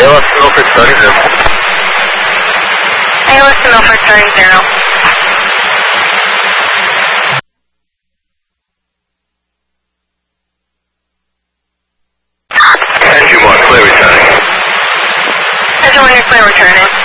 ALS to Milford starting 0. ALS to Milford starting 0. Engine 1, clear returning. Engine 1, you're clear returning.